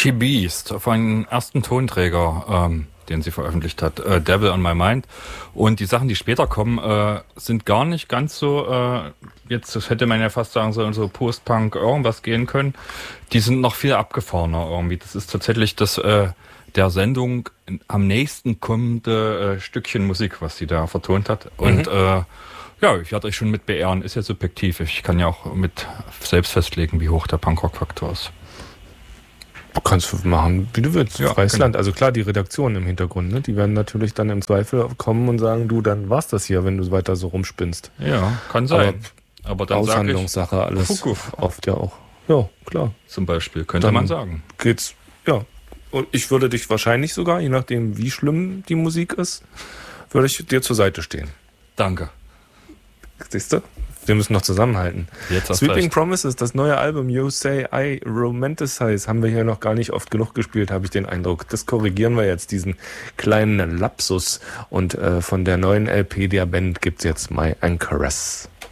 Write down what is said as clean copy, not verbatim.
She Beast, von ersten Tonträger, den sie veröffentlicht hat, Devil on My Mind. Und die Sachen, die später kommen, sind gar nicht ganz so, jetzt das hätte man ja fast sagen sollen, so Post-Punk irgendwas gehen können. Die sind noch viel abgefahrener irgendwie. Das ist tatsächlich das der Sendung am nächsten kommende Stückchen Musik, was sie da vertont hat. Und ja, ich werde euch schon mit beehren, ist ja subjektiv. Ich kann ja auch mit selbst festlegen, wie hoch der Punkrock-Faktor ist. Du kannst machen, wie du willst. Ja, Freies genau. Land. Also klar, die Redaktion im Hintergrund, ne? Die werden natürlich dann im Zweifel kommen und sagen, du, dann war's das hier, wenn du weiter so rumspinnst. Ja, kann sein. Aber dann sage ich Aushandlungssache alles. Fukuff. Oft ja auch. Ja, klar. Zum Beispiel, könnte Dann man sagen. Geht's, ja. Und ich würde dich wahrscheinlich sogar, je nachdem wie schlimm die Musik ist, würde ich dir zur Seite stehen. Danke. Siehst du? Wir müssen noch zusammenhalten. Jetzt hast Sweeping recht. Promises, das neue Album You Say I Romanticize, haben wir hier noch gar nicht oft genug gespielt, habe ich den Eindruck. Das korrigieren wir jetzt, diesen kleinen Lapsus. Und von der neuen LP der Band gibt's jetzt My Anchoress.